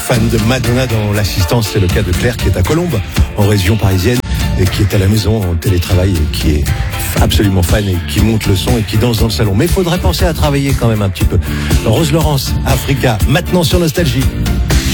fan de Madonna dans l'assistance. C'est le cas de Claire qui est à Colombes, en région parisienne, et qui est à la maison en télétravail et qui est absolument fan et qui monte le son et qui danse dans le salon. Mais il faudrait penser à travailler quand même un petit peu. Rose Laurence, Africa, maintenant sur Nostalgie.